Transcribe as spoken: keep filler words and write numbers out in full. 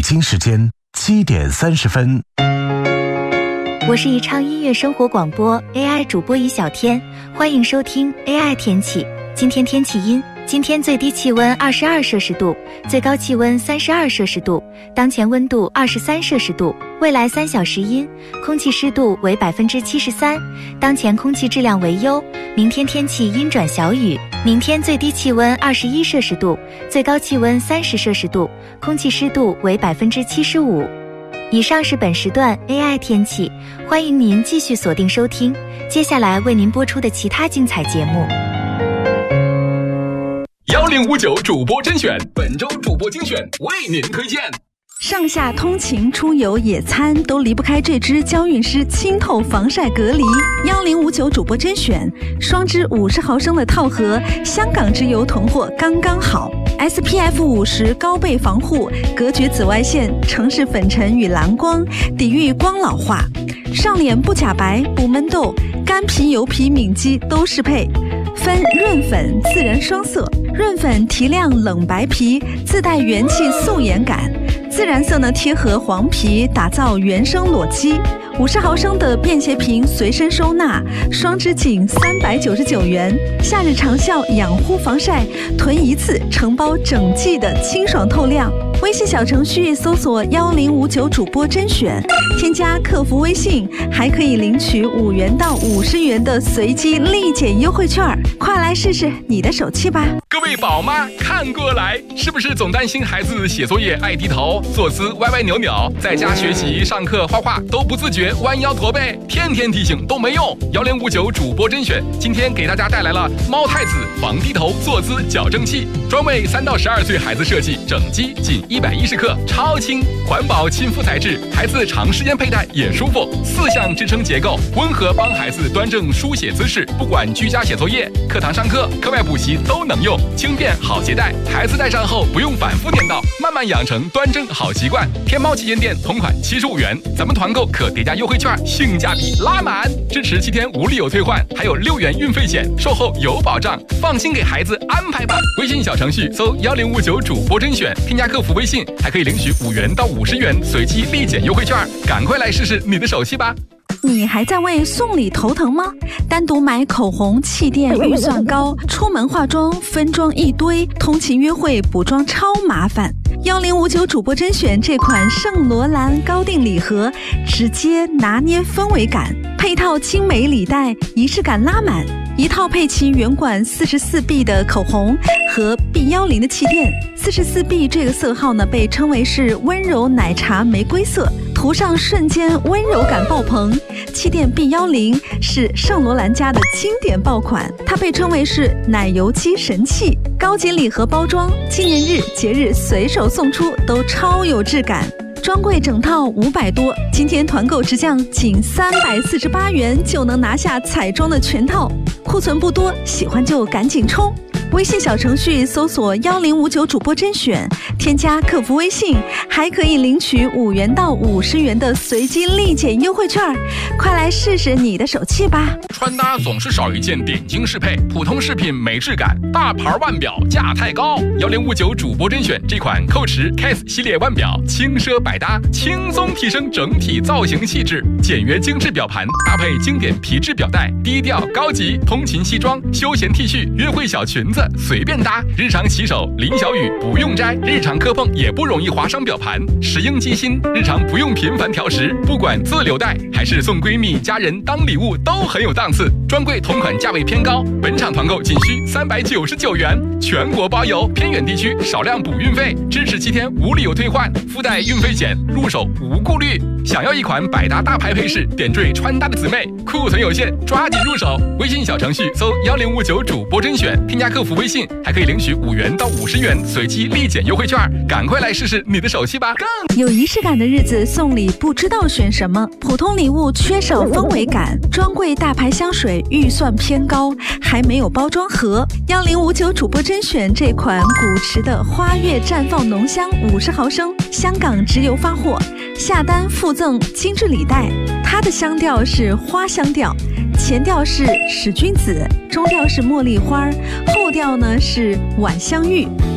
京时间七点三十分。 我是宜昌音乐生活广播 A I 主播宜小天，欢迎收听 A I 天气。今天天气阴，今天最低气温二十二摄氏度，最高气温三十二摄氏度，当前温度二十三摄氏度。未来三小时阴，空气湿度为百分之七十三，当前空气质量为优。明天天气阴转小雨，明天最低气温二十一摄氏度，最高气温三十摄氏度，空气湿度为百分之七十五。以上是本时段 A I 天气，欢迎您继续锁定收听，接下来为您播出的其他精彩节目。 幺零五九主播甄选，本周主播精选为您推荐。 上下通勤、出游、野餐都离不开这支娇韵诗清透防晒隔离。幺零五九主播甄选，双支五十毫升的套盒，香港直邮囤货刚刚好。S P F 五十高倍防护，隔绝紫外线、城市粉尘与蓝光，抵御光老化。上脸不假白、不闷痘，干皮、油皮、敏肌都适配。分润粉、自然双色，润粉提亮冷白皮，自带元气素颜感。自然色呢贴合黄皮，打造原生裸肌。五十毫升的便携瓶随身收纳，双支仅三百九十九元。夏日长效养护防晒，囤一次承包整季的清爽透亮。微信小程序搜索幺零五九主播甄选，添加客服微信，还可以领取五元到五十元的随机立减优惠券，快来试试你的手气吧！ 各位宝妈看过来，是不是总担心孩子写作业爱低头，坐姿歪歪扭扭，在家学习、上课、画画都不自觉弯腰驼背，天天提醒都没用？幺零五九主播甄选今天给大家带来了猫太子防低头坐姿矫正器，专为三到十二岁孩子设计，整机仅一百一十克，超轻，环保亲肤材质，孩子长时间佩戴也舒服。四项支撑结构，温和帮孩子端正书写姿势，不管居家写作业、课堂上课、课外补习都能用，轻便好携带，孩子戴上后不用反复颠倒，慢慢养成端正好习惯。天猫旗舰店同款七十五元，咱们团购可叠加优惠券，性价比拉满，支持七天无理由退换，还有六元运费险，售后有保障，放心给孩子安排吧。微信小程序搜幺零五九主播甄选，添加客服微信，还可以领取五元到五十元随机立减优惠券，赶快来试试你的手气吧。 你还在为送礼头疼吗？单独买口红、气垫预算高，出门化妆分装一堆，通勤约会补妆超麻烦。幺零五九主播甄选这款圣罗兰高定礼盒，直接拿捏氛围感，配套精美礼袋，仪式感拉满。一套配齐圆管四十四 B 的口红和 B 一零 的气垫。四十四 B 这个色号呢，被称为是温柔奶茶玫瑰色，涂上瞬间温柔感爆棚。气垫 B 一零 是圣罗兰家的经典爆款，它被称为是奶油肌神器。高级礼盒包装，纪念日、节日随手送出都超有质感。专柜整套五百多，今天团购直降仅三百四十八元就能拿下彩妆的全套，库存不多，喜欢就赶紧冲！微信小程序搜索幺零五九主播甄选，添加客服微信，还可以领取五元到五十元的随机立减优惠券，快来试试你的手气吧！ 穿搭总是少一件点睛适配，普通饰品没质感，大牌腕表价太高。幺零五九主播甄选这款蔻驰 Case 系列腕表，轻奢百搭，轻松提升整体造型气质。简约精致表盘搭配经典皮质表带，低调高级，通勤西装、休闲 T 恤、约会小裙子随便搭，日常洗手淋小雨不用摘，日常磕碰也不容易划伤表盘，石英机芯，日常不用频繁调时，不管自留带还是送闺蜜家人当礼物都很有档次。专柜同款价位偏高，本场团购仅需三百九十九元，全国包邮，偏远地区少量补运费，支持七天无理由退换，附带运费险，入手无顾虑。想要一款百搭大牌配饰，点缀穿搭的姊妹，库存有限，抓紧入手。微信小程序搜幺零五九主播甄选，添加客服微信，还可以领取五元到五十元随机立减优惠券，赶快来试试你的手气吧！ 有仪式感的日子送礼不知道选什么，普通礼物缺少氛围感，专柜大牌香水预算偏高，还没有包装盒。幺零五九主播甄选这款古驰的花月绽放浓香五十毫升，香港直邮发货，下单附赠精致礼袋，它的香调是花香调，前调是使君子，中调是茉莉花，后调呢是晚香玉。